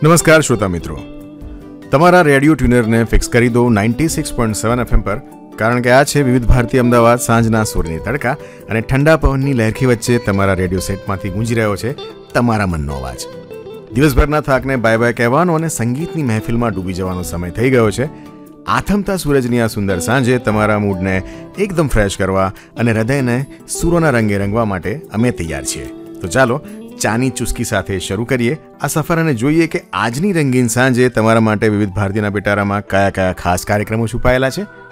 નમસ્કાર શ્રોતા મિત્રો, તમારા રેડિયો ટ્યુનરને ફિક્સ કરી દો 96.7 FM પર, કારણ કે આ છે વિવિધ ભારતી અમદાવાદ સાંજના સૂર્યની તડકા અને ઠંડા પવનની લહેરખી વચ્ચે તમારા રેડિયો સેટમાંથી ગુંજી રહ્યો છે તમારા મનનો અવાજ. દિવસભરના થાકને બાય બાય કહેવાનો અને સંગીતની મહેફિલમાં ડૂબી જવાનો સમય થઈ ગયો છે. આથમતા સૂરજની આ સુંદર સાંજે તમારા મૂડને એકદમ ફ્રેશ કરવા અને હૃદયને સૂરોના રંગે રંગવા માટે અમે તૈયાર છીએ. તો ચાલો ચાની ચુસ્કી સાથે શરૂ કરીએ આ સફર અને જોઈએ કે આજની રંગીન સાંજે તમારા માટે વિવિધ ભારતીના પિટારામાં કયા કયા ખાસ કાર્યક્રમો છુપાયેલા છે.